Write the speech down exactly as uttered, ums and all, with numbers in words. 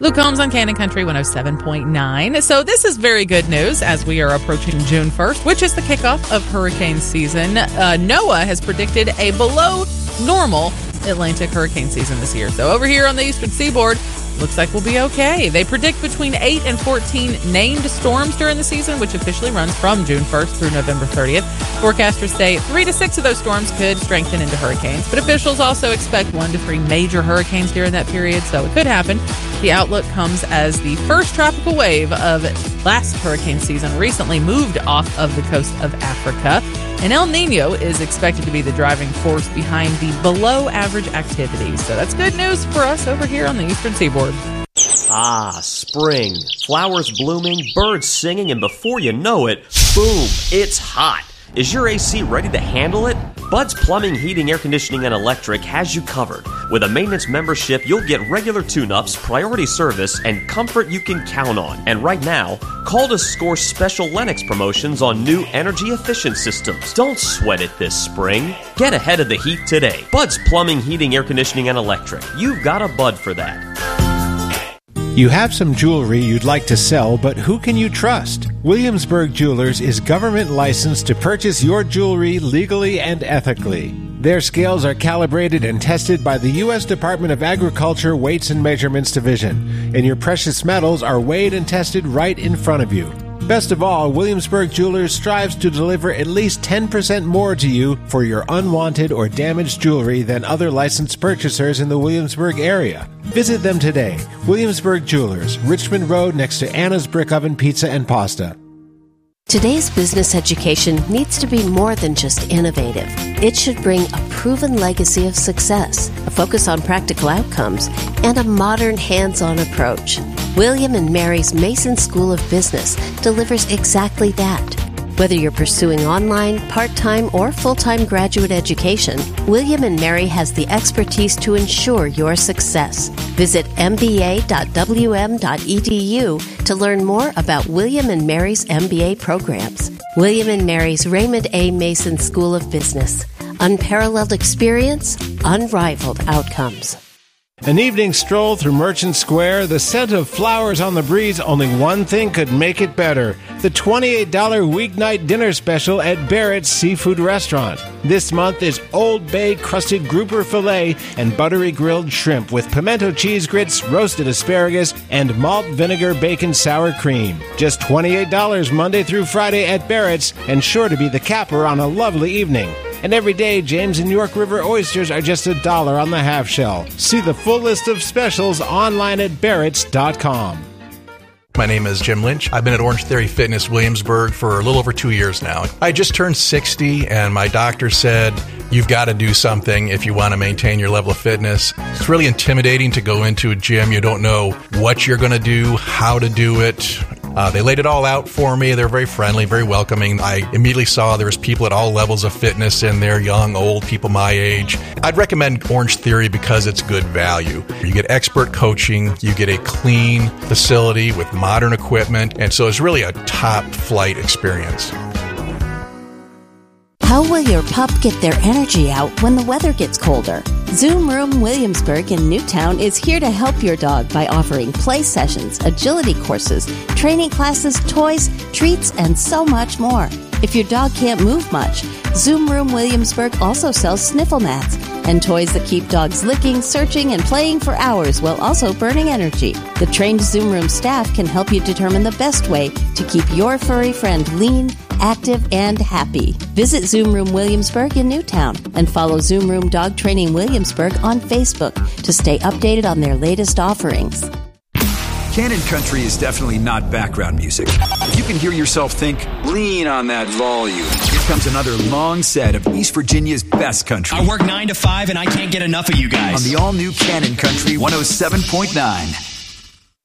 Luke Combs on Cannon Country one oh seven point nine. So this is very good news as we are approaching June first, which is the kickoff of hurricane season. Uh, NOAA has predicted a below normal Atlantic hurricane season this year. So over here on the eastern seaboard, looks like we'll be okay. They predict between eight and fourteen named storms during the season, which officially runs from June first through November thirtieth. Forecasters say three to six of those storms could strengthen into hurricanes, but officials also expect one to three major hurricanes during that period, so it could happen. The outlook comes as the first tropical wave of last hurricane season recently moved off of the coast of Africa, and El Nino is expected to be the driving force behind the below-average activity. So that's good news for us over here on the eastern seaboard. Ah, spring. Flowers blooming, birds singing, and before you know it, boom, it's hot. Is your A C ready to handle it? Bud's Plumbing, Heating, Air Conditioning, and Electric has you covered. With a maintenance membership, you'll get regular tune-ups, priority service, and comfort you can count on. And right now, call to score special Lennox promotions on new energy-efficient systems. Don't sweat it this spring. Get ahead of the heat today. Bud's Plumbing, Heating, Air Conditioning, and Electric. You've got a Bud for that. You have some jewelry you'd like to sell, but who can you trust? Williamsburg Jewelers is government licensed to purchase your jewelry legally and ethically. Their scales are calibrated and tested by the U S Department of Agriculture Weights and Measurements Division, and your precious metals are weighed and tested right in front of you. Best of all, Williamsburg Jewelers strives to deliver at least ten percent more to you for your unwanted or damaged jewelry than other licensed purchasers in the Williamsburg area. Visit them today. Williamsburg Jewelers, Richmond Road next to Anna's Brick Oven Pizza and Pasta. Today's business education needs to be more than just innovative. It should bring a proven legacy of success, a focus on practical outcomes, and a modern hands-on approach. William and Mary's Mason School of Business delivers exactly that. Whether you're pursuing online, part-time, or full-time graduate education, William and Mary has the expertise to ensure your success. Visit m b a dot w m dot e d u to learn more about William and Mary's M B A programs. William and Mary's Raymond A. Mason School of Business. Unparalleled experience, unrivaled outcomes. An evening stroll through Merchant Square, the scent of flowers on the breeze, only one thing could make it better. The twenty-eight dollars weeknight dinner special at Barrett's Seafood Restaurant. This month is Old Bay crusted grouper filet and buttery grilled shrimp with pimento cheese grits, roasted asparagus, and malt vinegar bacon sour cream. Just twenty-eight dollars Monday through Friday at Barrett's, and sure to be the capper on a lovely evening. And every day, James and York River oysters are just a dollar on the half shell. See the full list of specials online at barretts dot com. My name is Jim Lynch. I've been at Orange Theory Fitness Williamsburg for a little over two years now. I just turned sixty, and my doctor said, you've got to do something if you want to maintain your level of fitness. It's really intimidating to go into a gym. You don't know what you're going to do, how to do it. Uh, they laid it all out for me. They're very friendly, very welcoming. I immediately saw there was people at all levels of fitness in there, young, old, people my age. I'd recommend Orange Theory because it's good value. You get expert coaching, you get a clean facility with modern equipment, and so it's really a top-flight experience. How will your pup get their energy out when the weather gets colder? Zoom Room Williamsburg in Newtown is here to help your dog by offering play sessions, agility courses, training classes, toys, treats, and so much more. If your dog can't move much, Zoom Room Williamsburg also sells sniffle mats and toys that keep dogs licking, searching, and playing for hours while also burning energy. The trained Zoom Room staff can help you determine the best way to keep your furry friend lean, active, and happy. Visit Zoom Room Williamsburg in Newtown and follow Zoom Room Dog Training Williamsburg on Facebook to stay updated on their latest offerings. Cannon Country is definitely not background music. You can hear yourself think, lean on that volume. Here comes another long set of East Virginia's best country. I work nine to five and I can't get enough of you guys. On the all-new Cannon Country one oh seven point nine.